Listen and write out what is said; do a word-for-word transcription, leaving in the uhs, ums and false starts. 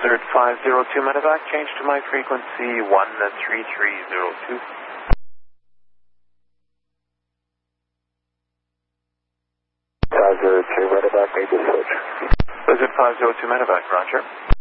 Blizzard five zero two medevac, change to my frequency one three three zero two. five zero two medevac, need to switch. Blizzard five zero two medevac, roger.